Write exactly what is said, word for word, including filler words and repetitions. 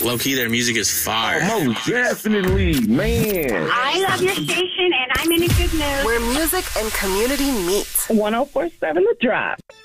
low key, their music is fire. Oh, most definitely, man. I love your station, and I'm in a good mood. Where music and community meet. one oh four point seven The Drop.